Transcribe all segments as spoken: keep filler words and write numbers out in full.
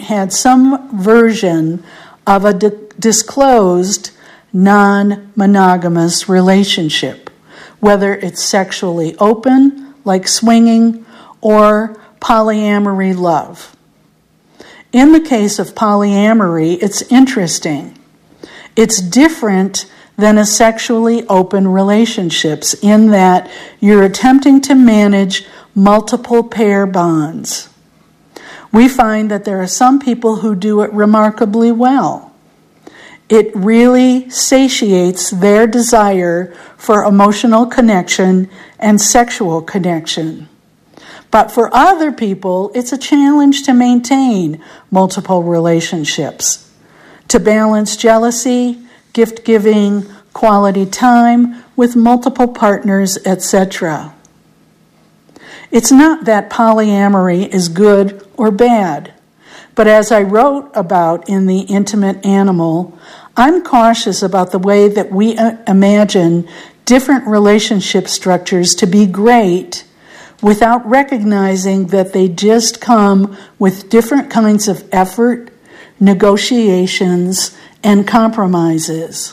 had some version of a di- disclosed non-monogamous relationship, whether it's sexually open, like swinging, or polyamory love. In the case of polyamory, it's interesting. It's different than a sexually open relationships in that you're attempting to manage multiple pair bonds. We find that there are some people who do it remarkably well. It really satiates their desire for emotional connection and sexual connection. But for other people, it's a challenge to maintain multiple relationships, to balance jealousy, gift-giving, quality time with multiple partners, et cetera. It's not that polyamory is good or bad, but as I wrote about in The Intimate Animal, I'm cautious about the way that we imagine different relationship structures to be great without recognizing that they just come with different kinds of effort, negotiations, and compromises.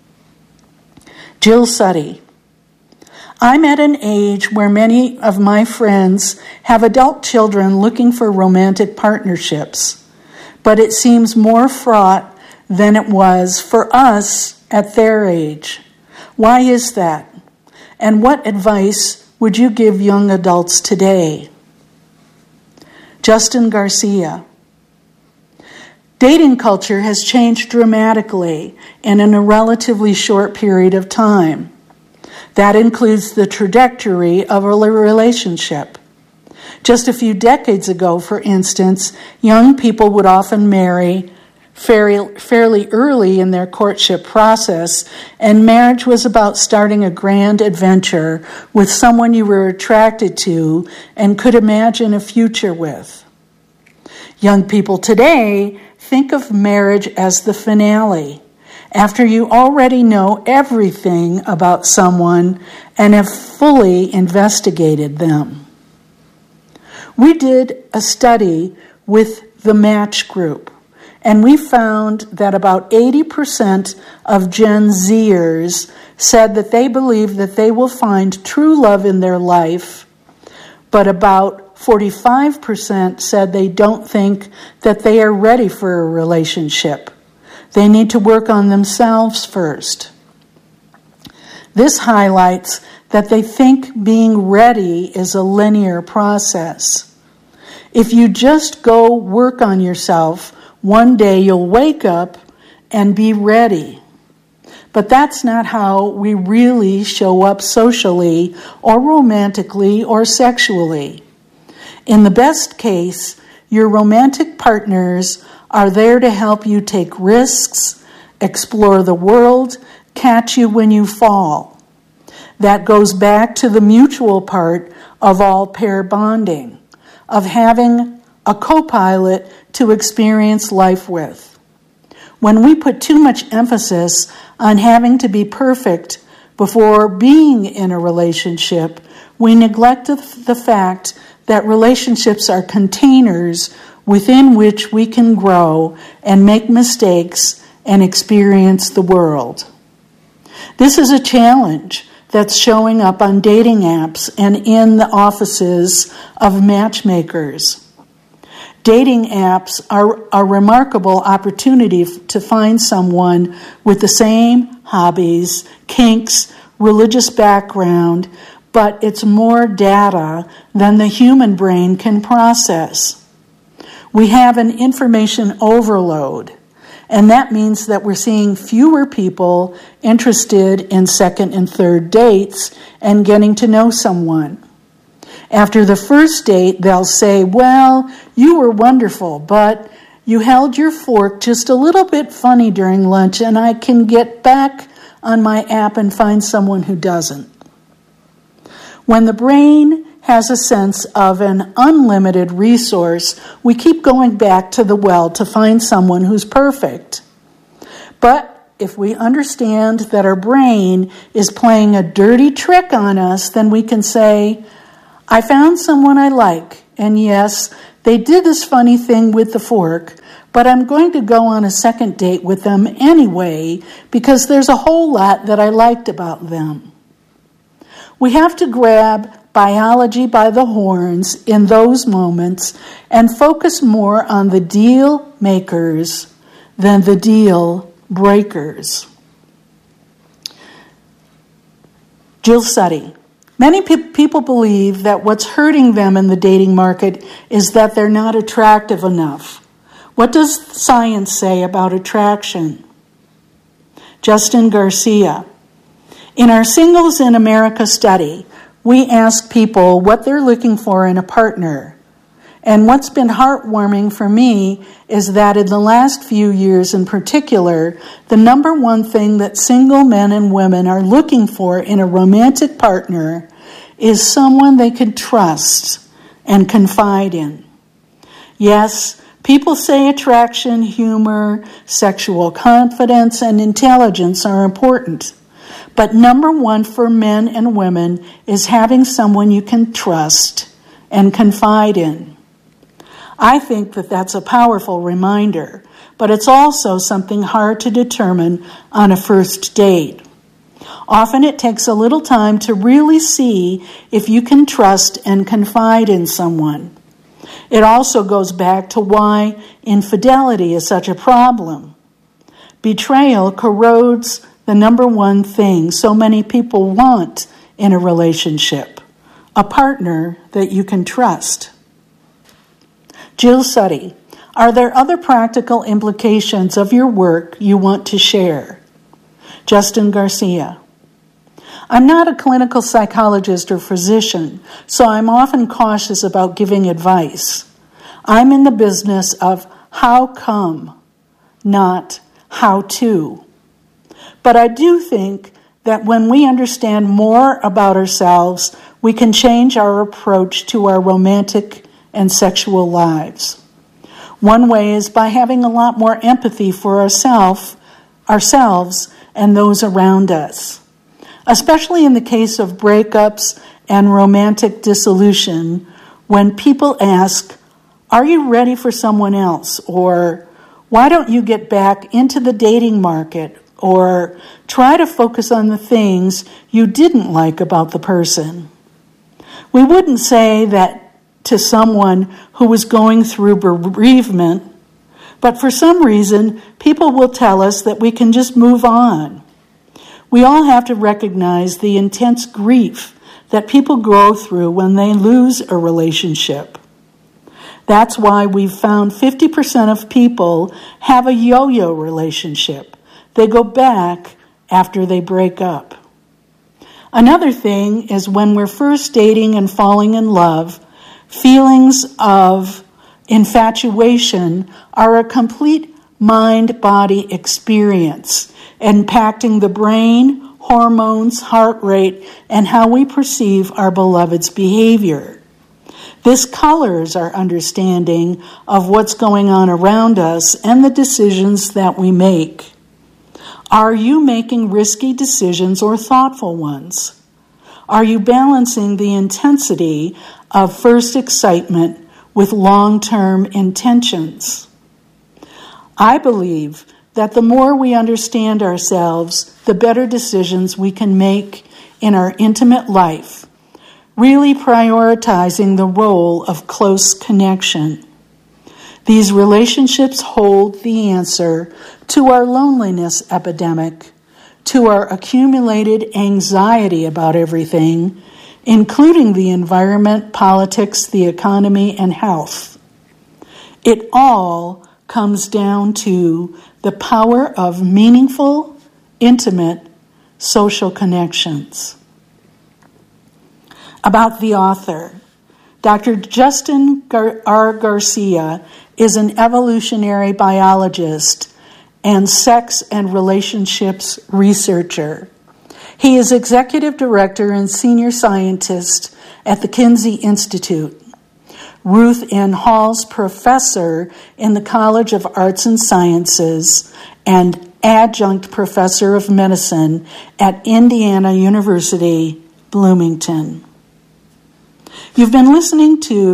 Jill Suttie. I'm at an age where many of my friends have adult children looking for romantic partnerships, but it seems more fraught than it was for us at their age. Why is that? And what advice would you give young adults today? Justin Garcia. Dating culture has changed dramatically and in a relatively short period of time. That includes the trajectory of a relationship. Just a few decades ago, for instance, young people would often marry fairly, fairly early in their courtship process, and marriage was about starting a grand adventure with someone you were attracted to and could imagine a future with. Young people today think of marriage as the finale, after you already know everything about someone and have fully investigated them. We did a study with the Match Group, and we found that about eighty percent of Gen Zers said that they believe that they will find true love in their life, but about forty-five percent said they don't think that they are ready for a relationship. They need to work on themselves first. This highlights that they think being ready is a linear process. If you just go work on yourself, one day you'll wake up and be ready. But that's not how we really show up socially or romantically or sexually. In the best case, your romantic partners are there to help you take risks, explore the world, catch you when you fall. That goes back to the mutual part of all pair bonding, of having a co-pilot to experience life with. When we put too much emphasis on having to be perfect before being in a relationship, we neglect the fact that relationships are containers within which we can grow and make mistakes and experience the world. This is a challenge that's showing up on dating apps and in the offices of matchmakers. Dating apps are a remarkable opportunity to find someone with the same hobbies, kinks, religious background, but it's more data than the human brain can process. We have an information overload, and that means that we're seeing fewer people interested in second and third dates and getting to know someone. After the first date, they'll say, well, you were wonderful, but you held your fork just a little bit funny during lunch, and I can get back on my app and find someone who doesn't. When the brain has a sense of an unlimited resource, we keep going back to the well to find someone who's perfect. But if we understand that our brain is playing a dirty trick on us, then we can say, I found someone I like, and yes, They did this funny thing with the fork, but I'm going to go on a second date with them anyway because there's a whole lot that I liked about them. We have to grab biology by the horns in those moments and focus more on the deal makers than the deal breakers. Jill Suttie. Many pe- people believe that what's hurting them in the dating market is that they're not attractive enough. What does science say about attraction? Justin Garcia. In our Singles in America study, we ask people what they're looking for in a partner. And what's been heartwarming for me is that in the last few years in particular, the number one thing that single men and women are looking for in a romantic partner is someone they can trust and confide in. Yes, people say attraction, humor, sexual confidence, and intelligence are important. But number one for men and women is having someone you can trust and confide in. I think that that's a powerful reminder, but it's also something hard to determine on a first date. Often it takes a little time to really see if you can trust and confide in someone. It also goes back to why infidelity is such a problem. Betrayal corrodes the number one thing so many people want in a relationship, a partner that you can trust. Jill Suttie, are there other practical implications of your work you want to share? Justin Garcia. I'm not a clinical psychologist or physician, so I'm often cautious about giving advice. I'm in the business of how come, not how to. But I do think that when we understand more about ourselves, we can change our approach to our romantic and sexual lives. One way is by having a lot more empathy for ourself, ourselves and those around us. Especially in the case of breakups and romantic dissolution, when people ask, "Are you ready for someone else?" Or, "Why don't you get back into the dating market?" Or, "Try to focus on the things you didn't like about the person." We wouldn't say that to someone who was going through bereavement, but for some reason, people will tell us that we can just move on. We all have to recognize the intense grief that people go through when they lose a relationship. That's why we've found fifty percent of people have a yo-yo relationship. They go back after they break up. Another thing is when we're first dating and falling in love, feelings of infatuation are a complete mind-body experience, impacting the brain, hormones, heart rate, and how we perceive our beloved's behavior. This colors our understanding of what's going on around us and the decisions that we make. Are you making risky decisions or thoughtful ones? Are you balancing the intensity of first excitement with long-term intentions? I believe that the more we understand ourselves, the better decisions we can make in our intimate life, really prioritizing the role of close connection. These relationships hold the answer to our loneliness epidemic, to our accumulated anxiety about everything, including the environment, politics, the economy, and health. It all comes down to the power of meaningful, intimate, social connections. About the author, Doctor Justin R. Garcia is an evolutionary biologist and sex and relationships researcher. He is executive director and senior scientist at the Kinsey Institute. Ruth N. Hall's professor in the College of Arts and Sciences and adjunct professor of medicine at Indiana University, Bloomington. You've been listening to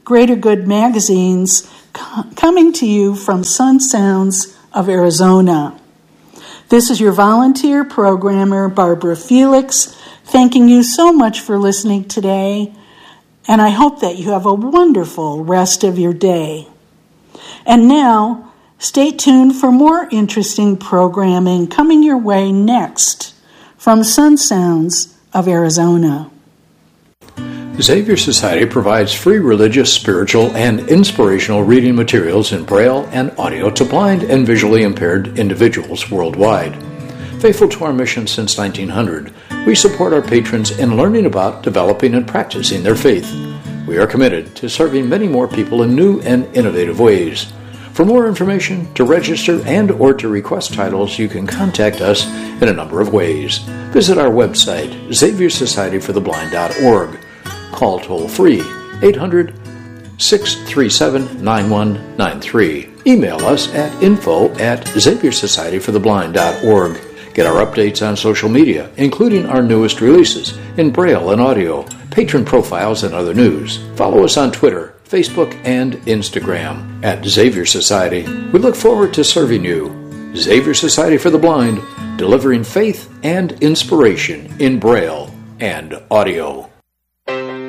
Greater Good magazines, co- coming to you from Sun Sounds of Arizona. This is your volunteer programmer, Barbara Felix, thanking you so much for listening today, and I hope that you have a wonderful rest of your day. And now, stay tuned for more interesting programming coming your way next from Sun Sounds of Arizona. Xavier Society provides free religious, spiritual, and inspirational reading materials in Braille and audio to blind and visually impaired individuals worldwide. Faithful to our mission since nineteen hundred, we support our patrons in learning about, developing, and practicing their faith. We are committed to serving many more people in new and innovative ways. For more information, to register, and or to request titles, you can contact us in a number of ways. Visit our website, xavier society for the blind dot org. Call toll-free eight hundred, six three seven, nine one nine three. Email us at info at xavier society for the blind dot org. Get our updates on social media, including our newest releases in Braille and audio, patron profiles, and other news. Follow us on Twitter, Facebook, and Instagram at Xavier Society. We look forward to serving you. Xavier Society for the Blind, delivering faith and inspiration in Braille and audio.